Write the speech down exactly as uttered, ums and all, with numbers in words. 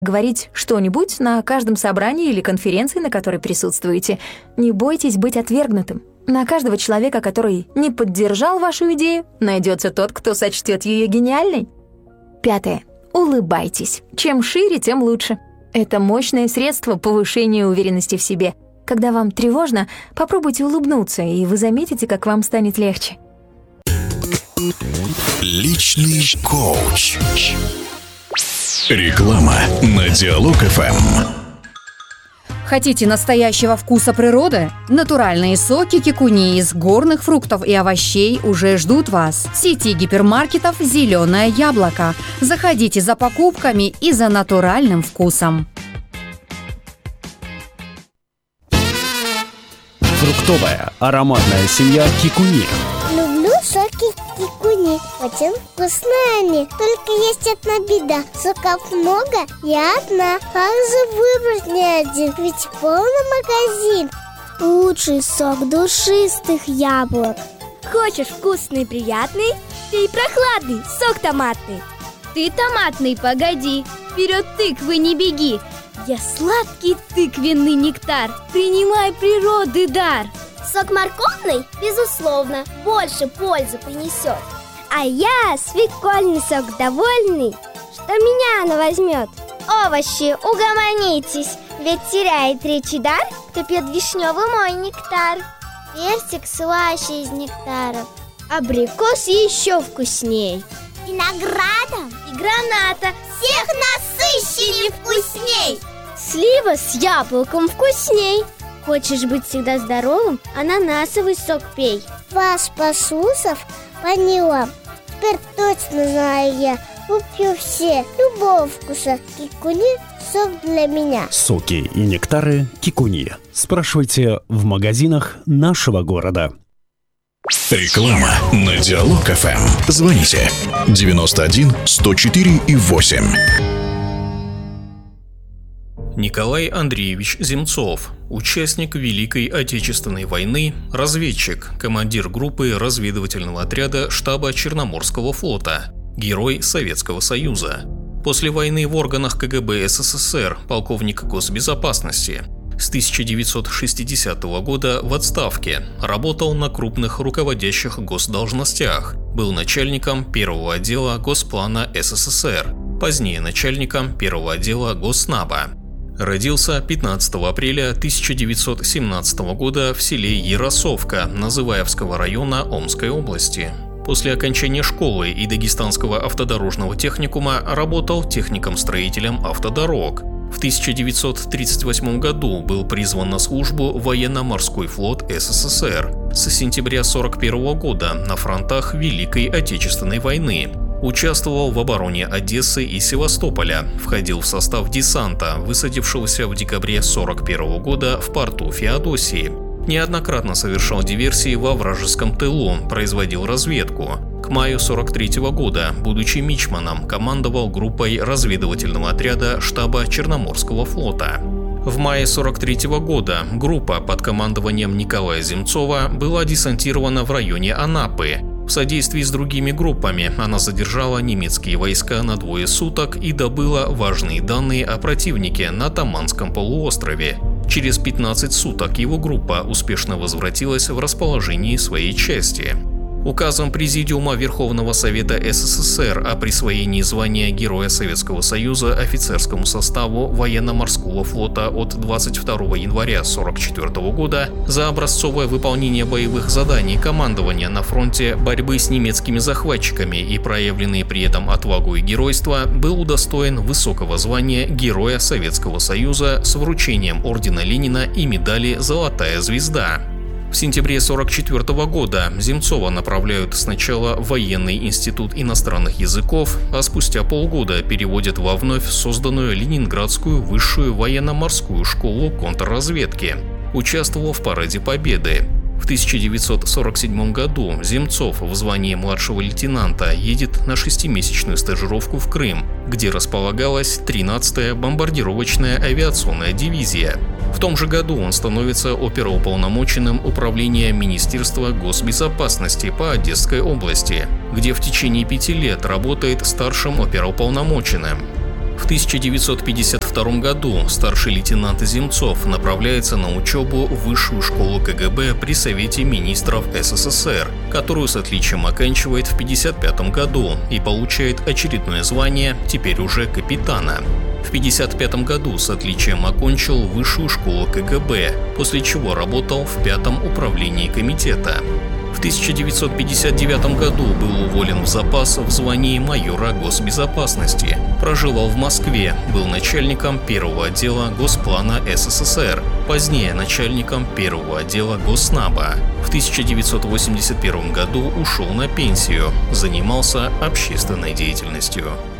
говорить что-нибудь на каждом собрании или конференции, на которой присутствуете. Не бойтесь быть отвергнутым. На каждого человека, который не поддержал вашу идею, найдется тот, кто сочтет ее гениальной. Пятое. Улыбайтесь. Чем шире, тем лучше. Это мощное средство повышения уверенности в себе. Когда вам тревожно, попробуйте улыбнуться, и вы заметите, как вам станет легче. Личный коуч. Реклама на Диалог эф эм. Хотите настоящего вкуса природы? Натуральные соки кикуни из горных фруктов и овощей уже ждут вас. В сети гипермаркетов «Зеленое яблоко». Заходите за покупками и за натуральным вкусом. Фруктовая ароматная семья кикуни. Люблю соки кикуни. Очень вкусные они. Только есть одна беда. Соков много, я одна. Как же выбрать не один? Ведь полный магазин. Лучший сок душистых яблок. Хочешь вкусный и приятный? Пей прохладный сок томатный. Ты томатный, погоди. Вперед тыквы не беги. Я сладкий тыквенный нектар. Принимай природы дар. Сок морковный, безусловно, больше пользы принесет. А я свекольный сок довольный, что меня она возьмет. Овощи, угомонитесь, ведь теряет речи дар, кто пьет вишневый мой нектар. Персик слаще из нектаров. Абрикос еще вкусней. Виноградом и граната всех насыщенней вкусней. Слива с яблоком вкусней. Хочешь быть всегда здоровым? Ананасовый сок пей. Вас послушав, поняла. Теперь точно знаю я. Куплю все любого вкуса. Кикуни – сок для меня. Соки и нектары кикуни. Спрашивайте в магазинах нашего города. Реклама на Диалог эф эм. Звоните девяносто один сто четыре и восемь. Николай Андреевич Земцов, участник Великой Отечественной войны, разведчик, командир группы разведывательного отряда штаба Черноморского флота, герой Советского Союза. После войны в органах ка гэ бэ эс эс эс эр, полковник госбезопасности. С тысяча девятьсот шестидесятого года в отставке, работал на крупных руководящих госдолжностях, был начальником первого отдела Госплана эс эс эс эр, позднее начальником первого отдела Госнаба. Родился пятнадцатого апреля тысяча девятьсот семнадцатого года в селе Яросовка Называевского района Омской области. После окончания школы и Дагестанского автодорожного техникума работал техником-строителем автодорог. В тысяча девятьсот тридцать восьмом году был призван на службу в военно-морской флот эс эс эс эр. С сентября сорок первого года на фронтах Великой Отечественной войны. Участвовал в обороне Одессы и Севастополя, входил в состав десанта, высадившегося в декабре сорок первого года в порту Феодосии. Неоднократно совершал диверсии во вражеском тылу, производил разведку. К маю сорок третьего года, будучи мичманом, командовал группой разведывательного отряда штаба Черноморского флота. В мае сорок третьего года группа под командованием Николая Земцова была десантирована в районе Анапы. В содействии с другими группами она задержала немецкие войска на двое суток и добыла важные данные о противнике на Таманском полуострове. Через пятнадцать суток его группа успешно возвратилась в расположение своей части. Указом Президиума Верховного Совета эс эс эс эр о присвоении звания Героя Советского Союза офицерскому составу военно-морского флота от двадцать второго января сорок четвёртого года за образцовое выполнение боевых заданий командования на фронте борьбы с немецкими захватчиками и проявленные при этом отвагу и геройство, был удостоен высокого звания Героя Советского Союза с вручением ордена Ленина и медали «Золотая звезда». В сентябре сорок четвёртого года Земцова направляют сначала в Военный институт иностранных языков, а спустя полгода переводят во вновь созданную Ленинградскую высшую военно-морскую школу контрразведки. Участвовал в параде Победы. В тысяча девятьсот сорок седьмом году Земцов в звании младшего лейтенанта едет на шестимесячную стажировку в Крым, где располагалась тринадцатая бомбардировочная авиационная дивизия. В том же году он становится оперуполномоченным управления Министерства госбезопасности по Одесской области, где в течение пяти лет работает старшим оперуполномоченным. В В тысяча девятьсот пятьдесят втором году старший лейтенант Земцов направляется на учебу в Высшую школу ка гэ бэ при Совете министров эс эс эс эр, которую с отличием оканчивает в пятьдесят пятом году и получает очередное звание, теперь уже капитана. В пятьдесят пятом году с отличием окончил Высшую школу ка гэ бэ, после чего работал в пятом управлении комитета. В тысяча девятьсот пятьдесят девятом году был уволен в запас в звании майора госбезопасности. Проживал в Москве, был начальником первого отдела Госплана эс эс эс эр, позднее начальником первого отдела Госнаба. В тысяча девятьсот восемьдесят первом году ушел на пенсию, занимался общественной деятельностью.